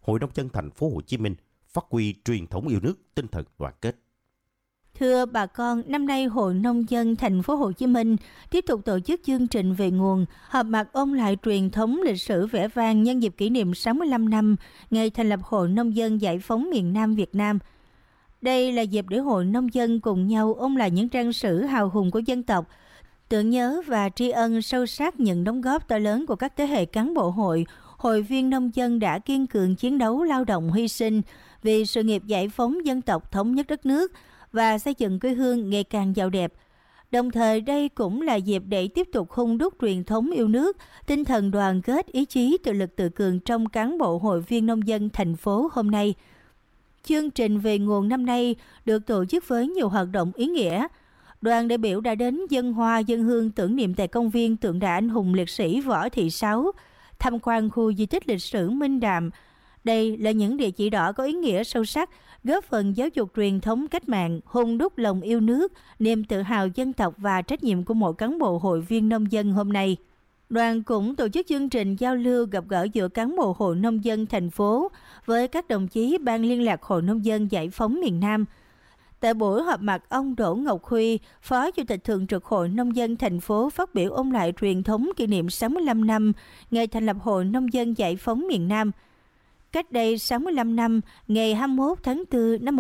Hội Nông dân Thành phố Hồ Chí Minh phát huy truyền thống yêu nước, tinh thần đoàn kết. Thưa bà con, năm nay Hội Nông dân Thành phố Hồ Chí Minh tiếp tục tổ chức chương trình về nguồn, họp mặt ôn lại truyền thống lịch sử vẻ vang nhân dịp kỷ niệm 65 năm ngày thành lập Hội Nông dân Giải phóng miền Nam Việt Nam. Đây là dịp để Hội Nông dân cùng nhau ôn lại những trang sử hào hùng của dân tộc, tưởng nhớ và tri ân sâu sắc những đóng góp to lớn của các thế hệ cán bộ hội, hội viên nông dân đã kiên cường chiến đấu lao động hy sinh vì sự nghiệp giải phóng dân tộc, thống nhất đất nước và xây dựng quê hương ngày càng giàu đẹp. Đồng thời đây cũng là dịp để tiếp tục hung đúc truyền thống yêu nước, tinh thần đoàn kết, ý chí tự lực tự cường trong cán bộ hội viên nông dân thành phố hôm nay. Chương trình về nguồn năm nay được tổ chức với nhiều hoạt động ý nghĩa. Đoàn đại biểu đã đến dâng hoa dâng hương tưởng niệm tại công viên tượng đài anh hùng liệt sĩ Võ Thị Sáu, tham quan khu di tích lịch sử Minh Đạm. Đây là những địa chỉ đỏ có ý nghĩa sâu sắc, góp phần giáo dục truyền thống cách mạng, hung đúc lòng yêu nước, niềm tự hào dân tộc và trách nhiệm của mỗi cán bộ hội viên nông dân hôm nay. Đoàn cũng tổ chức chương trình giao lưu gặp gỡ giữa cán bộ Hội Nông dân thành phố với các đồng chí Ban liên lạc Hội Nông dân Giải phóng miền Nam. Tại buổi họp mặt, ông Đỗ Ngọc Huy, Phó Chủ tịch Thường trực Hội Nông dân thành phố phát biểu ôn lại truyền thống kỷ niệm 65 năm ngày thành lập Hội Nông dân Giải phóng miền Nam. Cách đây 65 năm, ngày 21 tháng 4 năm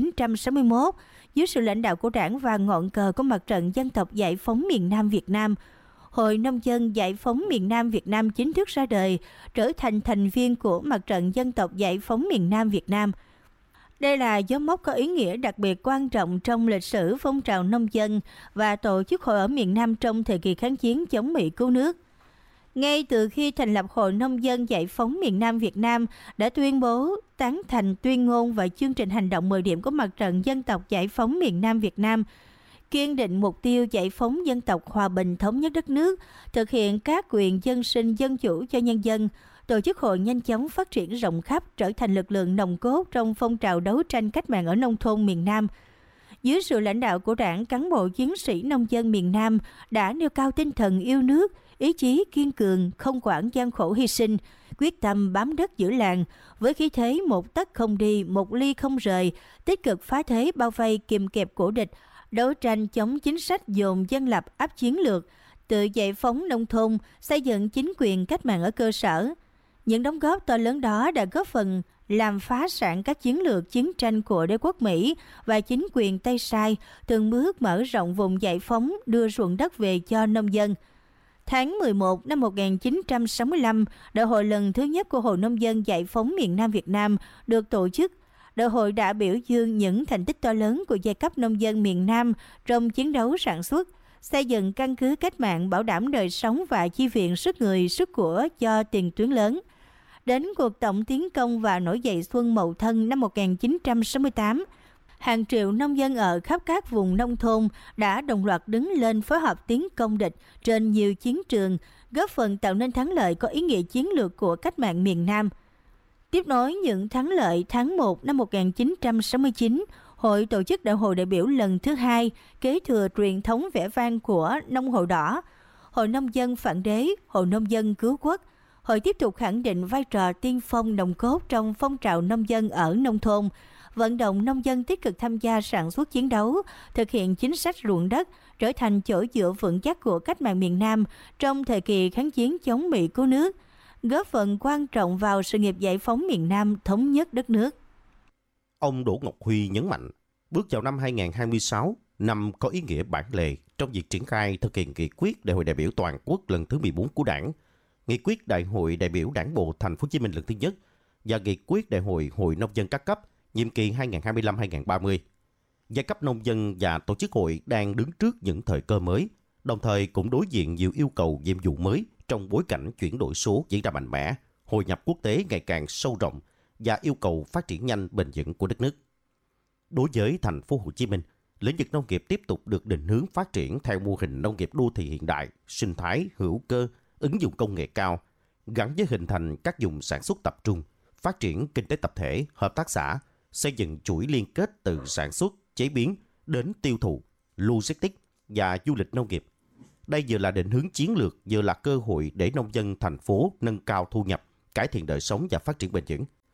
1961, dưới sự lãnh đạo của Đảng và ngọn cờ của Mặt trận Dân tộc Giải phóng miền Nam Việt Nam, Hội Nông dân Giải phóng miền Nam Việt Nam chính thức ra đời, trở thành thành viên của Mặt trận Dân tộc Giải phóng miền Nam Việt Nam. Đây là dấu mốc có ý nghĩa đặc biệt quan trọng trong lịch sử phong trào nông dân và tổ chức hội ở miền Nam trong thời kỳ kháng chiến chống Mỹ cứu nước. Ngay từ khi thành lập Hội Nông dân Giải phóng miền Nam Việt Nam đã tuyên bố tán thành tuyên ngôn và chương trình hành động 10 điểm của Mặt trận Dân tộc Giải phóng miền Nam Việt Nam, kiên định mục tiêu giải phóng dân tộc, hòa bình thống nhất đất nước, thực hiện các quyền dân sinh dân chủ cho nhân dân. Tổ chức hội nhanh chóng phát triển rộng khắp, trở thành lực lượng nòng cốt trong phong trào đấu tranh cách mạng ở nông thôn miền Nam. Dưới sự lãnh đạo của Đảng, cán bộ chiến sĩ nông dân miền Nam đã nêu cao tinh thần yêu nước, ý chí kiên cường, không quản gian khổ hy sinh, quyết tâm bám đất giữ làng, với khí thế một tấc không đi, một ly không rời, tích cực phá thế bao vây kìm kẹp của địch, đấu tranh chống chính sách dồn dân lập áp chiến lược, tự giải phóng nông thôn, xây dựng chính quyền cách mạng ở cơ sở. Những đóng góp to lớn đó đã góp phần làm phá sản các chiến lược chiến tranh của đế quốc Mỹ và chính quyền Tây Sai, từng bước mở rộng vùng giải phóng, đưa ruộng đất về cho nông dân. Tháng 11 năm 1965, đại hội lần thứ nhất của Hội Nông dân Giải phóng miền Nam Việt Nam được tổ chức. Đại hội đã biểu dương những thành tích to lớn của giai cấp nông dân miền Nam trong chiến đấu sản xuất, xây dựng căn cứ cách mạng, bảo đảm đời sống và chi viện sức người sức của cho tiền tuyến lớn. Đến cuộc tổng tiến công và nổi dậy Xuân Mậu Thân năm 1968, hàng triệu nông dân ở khắp các vùng nông thôn đã đồng loạt đứng lên phối hợp tiến công địch trên nhiều chiến trường, góp phần tạo nên thắng lợi có ý nghĩa chiến lược của cách mạng miền Nam. Tiếp nối những thắng lợi, tháng 1 năm 1969, Hội tổ chức đại hội đại biểu lần thứ 2, kế thừa truyền thống vẻ vang của nông hội đỏ. Hội nông dân phản đế, Hội nông dân cứu quốc. Hội tiếp tục khẳng định vai trò tiên phong nòng cốt trong phong trào nông dân ở nông thôn, vận động nông dân tích cực tham gia sản xuất chiến đấu, thực hiện chính sách ruộng đất, trở thành chỗ dựa vững chắc của cách mạng miền Nam trong thời kỳ kháng chiến chống Mỹ cứu nước, góp phần quan trọng vào sự nghiệp giải phóng miền Nam, thống nhất đất nước. Ông Đỗ Ngọc Huy nhấn mạnh, bước vào năm 2026, năm có ý nghĩa bản lề trong việc triển khai thực hiện nghị quyết Đại hội đại biểu toàn quốc lần thứ 14 của Đảng, nghị quyết Đại hội đại biểu Đảng bộ Thành phố Hồ Chí Minh lần thứ nhất và nghị quyết Đại hội Hội Nông dân các cấp nhiệm kỳ 2025-2030. Giai cấp nông dân và tổ chức hội đang đứng trước những thời cơ mới, đồng thời cũng đối diện nhiều yêu cầu nhiệm vụ mới trong bối cảnh chuyển đổi số diễn ra mạnh mẽ, hội nhập quốc tế ngày càng sâu rộng và yêu cầu phát triển nhanh bền vững của đất nước. Đối với Thành phố Hồ Chí Minh, lĩnh vực nông nghiệp tiếp tục được định hướng phát triển theo mô hình nông nghiệp đô thị hiện đại, sinh thái, hữu cơ, ứng dụng công nghệ cao, gắn với hình thành các vùng sản xuất tập trung, phát triển kinh tế tập thể, hợp tác xã, xây dựng chuỗi liên kết từ sản xuất, chế biến đến tiêu thụ, logistics và du lịch nông nghiệp. Đây vừa là định hướng chiến lược, vừa là cơ hội để nông dân thành phố nâng cao thu nhập, cải thiện đời sống và phát triển bền vững.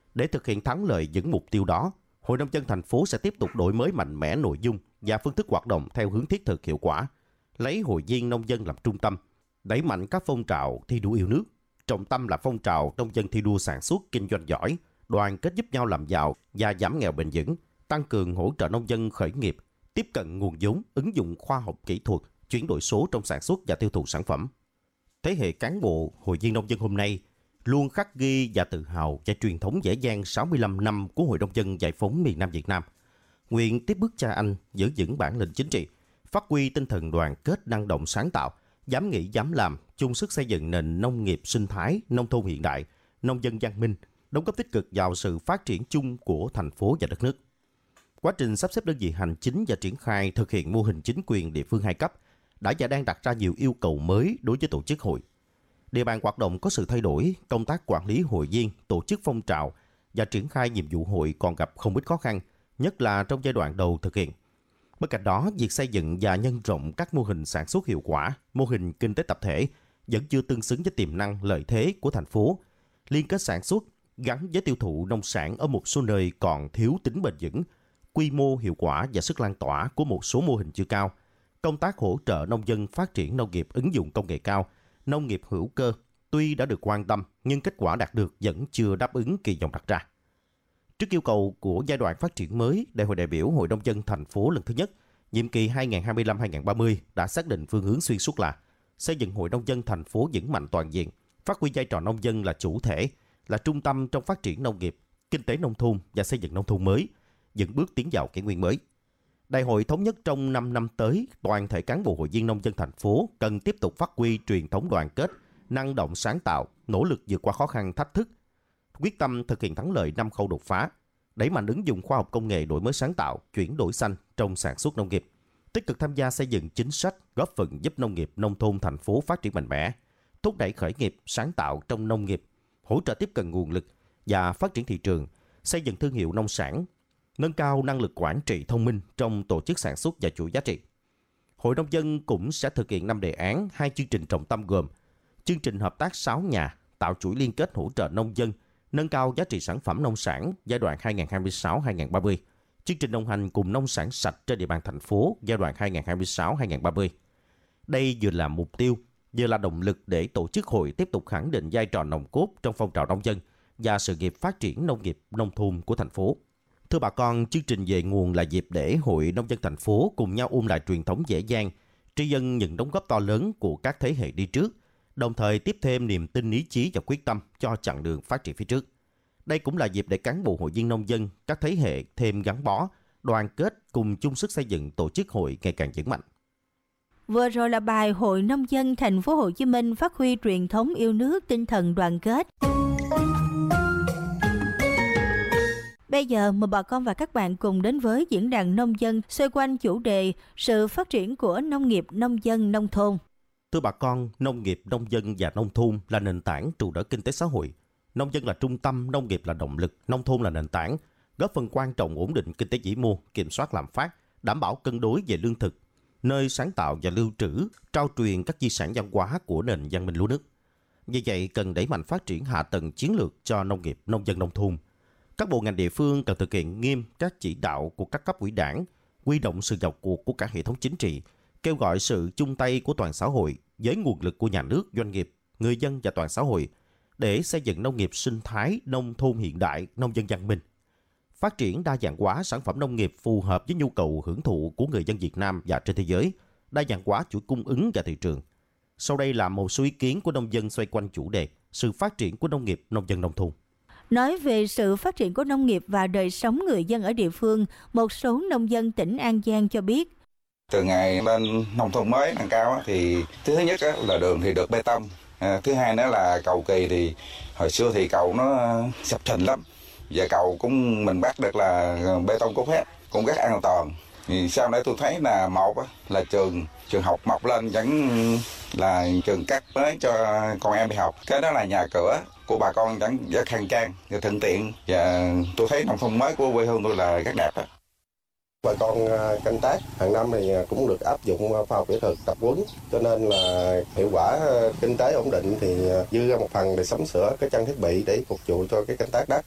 Để thực hiện thắng lợi những mục tiêu đó, Hội Nông dân thành phố sẽ tiếp tục đổi mới mạnh mẽ nội dung và phương thức hoạt động theo hướng thiết thực hiệu quả, lấy hội viên nông dân làm trung tâm, đẩy mạnh các phong trào thi đua yêu nước, trọng tâm là phong trào nông dân thi đua sản xuất kinh doanh giỏi, đoàn kết giúp nhau làm giàu và giảm nghèo bền vững, tăng cường hỗ trợ nông dân khởi nghiệp, tiếp cận nguồn vốn, ứng dụng khoa học kỹ thuật, chuyển đổi số trong sản xuất và tiêu thụ sản phẩm. Thế hệ cán bộ hội viên nông dân hôm nay luôn khắc ghi và tự hào về truyền thống dễ dàng 65 năm của Hội Nông dân Giải phóng miền Nam Việt Nam. Nguyện tiếp bước cha anh, giữ vững bản lĩnh chính trị, phát huy tinh thần đoàn kết năng động sáng tạo, dám nghĩ dám làm, chung sức xây dựng nền nông nghiệp sinh thái, nông thôn hiện đại, nông dân văn minh, đóng góp tích cực vào sự phát triển chung của thành phố và đất nước. Quá trình sắp xếp đơn vị hành chính và triển khai thực hiện mô hình chính quyền địa phương 2 cấp đã và đang đặt ra nhiều yêu cầu mới đối với tổ chức hội. Địa bàn hoạt động có sự thay đổi, công tác quản lý hội viên, tổ chức phong trào và triển khai nhiệm vụ hội còn gặp không ít khó khăn, nhất là trong giai đoạn đầu thực hiện. Bên cạnh đó, việc xây dựng và nhân rộng các mô hình sản xuất hiệu quả, mô hình kinh tế tập thể vẫn chưa tương xứng với tiềm năng lợi thế của thành phố. Liên kết sản xuất gắn với tiêu thụ nông sản ở một số nơi còn thiếu tính bền vững, quy mô hiệu quả và sức lan tỏa của một số mô hình chưa cao. Công tác hỗ trợ nông dân phát triển nông nghiệp ứng dụng công nghệ cao, nông nghiệp hữu cơ tuy đã được quan tâm nhưng kết quả đạt được vẫn chưa đáp ứng kỳ vọng đặt ra. Trước yêu cầu của giai đoạn phát triển mới, Đại hội đại biểu Hội Nông dân thành phố lần thứ nhất, nhiệm kỳ 2025-2030 đã xác định phương hướng xuyên suốt là xây dựng Hội Nông dân thành phố vững mạnh toàn diện, phát huy vai trò nông dân là chủ thể, là trung tâm trong phát triển nông nghiệp, kinh tế nông thôn và xây dựng nông thôn mới, dẫn bước tiến vào kỷ nguyên mới. Đại hội thống nhất trong 5 năm tới, toàn thể cán bộ hội viên nông dân thành phố cần tiếp tục phát huy truyền thống đoàn kết, năng động sáng tạo, nỗ lực vượt qua khó khăn thách thức, quyết tâm thực hiện thắng lợi 5 khâu đột phá, đẩy mạnh ứng dụng khoa học công nghệ đổi mới sáng tạo, chuyển đổi xanh trong sản xuất nông nghiệp, tích cực tham gia xây dựng chính sách góp phần giúp nông nghiệp nông thôn thành phố phát triển mạnh mẽ, thúc đẩy khởi nghiệp sáng tạo trong nông nghiệp, hỗ trợ tiếp cận nguồn lực và phát triển thị trường, xây dựng thương hiệu nông sản, nâng cao năng lực quản trị thông minh trong tổ chức sản xuất và chuỗi giá trị. Hội Nông dân cũng sẽ thực hiện 5 đề án, 2 chương trình trọng tâm gồm chương trình hợp tác 6 nhà, tạo chuỗi liên kết hỗ trợ nông dân, nâng cao giá trị sản phẩm nông sản giai đoạn 2026-2030, chương trình đồng hành cùng nông sản sạch trên địa bàn thành phố giai đoạn 2026-2030. Đây vừa là mục tiêu, vừa là động lực để tổ chức hội tiếp tục khẳng định vai trò nòng cốt trong phong trào nông dân và sự nghiệp phát triển nông nghiệp nông thôn của thành phố. Thưa bà con, chương trình về nguồn là dịp để Hội Nông dân thành phố cùng nhau ôn lại truyền thống dễ dàng, tri ân những đóng góp to lớn của các thế hệ đi trước, đồng thời tiếp thêm niềm tin, ý chí và quyết tâm cho chặng đường phát triển phía trước. Đây cũng là dịp để cán bộ hội viên nông dân, các thế hệ thêm gắn bó, đoàn kết cùng chung sức xây dựng tổ chức hội ngày càng vững mạnh. Vừa rồi là bài Hội Nông dân thành phố Hồ Chí Minh phát huy truyền thống yêu nước, tinh thần đoàn kết. Bây giờ mời bà con và các bạn cùng đến với diễn đàn nông dân xoay quanh chủ đề sự phát triển của nông nghiệp, nông dân, nông thôn. Thưa bà con, nông nghiệp, nông dân và nông thôn là nền tảng trụ đỡ kinh tế xã hội. Nông dân là trung tâm, nông nghiệp là động lực, nông thôn là nền tảng, góp phần quan trọng ổn định kinh tế vĩ mô, kiểm soát lạm phát, đảm bảo cân đối về lương thực, nơi sáng tạo và lưu trữ, trao truyền các di sản văn hóa của nền văn minh lúa nước. Vì vậy, cần đẩy mạnh phát triển hạ tầng chiến lược cho nông nghiệp, nông dân, nông thôn. Các bộ ngành địa phương cần thực hiện nghiêm các chỉ đạo của các cấp ủy đảng, huy động sự vào cuộc của cả hệ thống chính trị, kêu gọi sự chung tay của toàn xã hội với nguồn lực của nhà nước, doanh nghiệp, người dân và toàn xã hội để xây dựng nông nghiệp sinh thái, nông thôn hiện đại, nông dân văn minh. Phát triển đa dạng hóa sản phẩm nông nghiệp phù hợp với nhu cầu hưởng thụ của người dân Việt Nam và trên thế giới, đa dạng hóa chuỗi cung ứng và thị trường. Sau đây là một số ý kiến của nông dân xoay quanh chủ đề sự phát triển của nông nghiệp, nông dân, nông thôn. Nói về sự phát triển của nông nghiệp và đời sống người dân ở địa phương, một số nông dân tỉnh An Giang cho biết. Từ ngày lên nông thôn mới nâng cao thì thứ nhất là đường thì được bê tông. Thứ hai nữa là cầu kỳ thì hồi xưa thì cầu nó sập sình lắm. Giờ cầu cũng mình bắt được là bê tông cốt thép, cũng rất an toàn. Thì sau này tôi thấy là một là trường học mọc lên vẫn là trường cắt mới cho con em đi học. Cái đó là nhà cửa của bà con vẫn rất khang trang, thuận tiện. Và tôi thấy nông thôn mới của quê hương tôi là rất đẹp đó. Bà con canh tác hàng năm thì cũng được áp dụng khoa học kỹ thuật tập huấn, cho nên là hiệu quả kinh tế ổn định thì dư ra một phần để sắm sửa cái trang thiết bị để phục vụ cho cái canh tác đất.